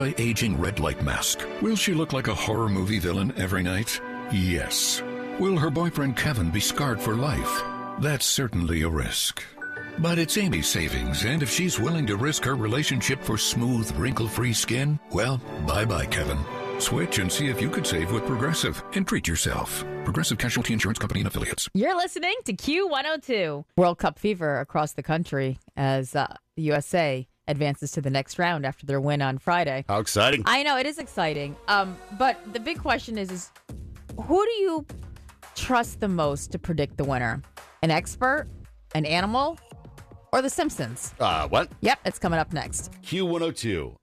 Aging red light mask. Will she look like a horror movie villain every night? Yes. Will her boyfriend Kevin be scarred for life? That's certainly a risk. But it's Amy's savings, and if she's willing to risk her relationship for smooth, wrinkle-free skin, well, bye-bye, Kevin. Switch and see if you could save with Progressive and treat yourself. Progressive Casualty Insurance Company and Affiliates. You're listening to Q102. World Cup fever across the country as the USA advances to the next round after their win on Friday. How exciting. I know, it is exciting. But the big question is who do you trust the most to predict the winner? An expert? An animal? Or The Simpsons? What? Yep, it's coming up next. Q102.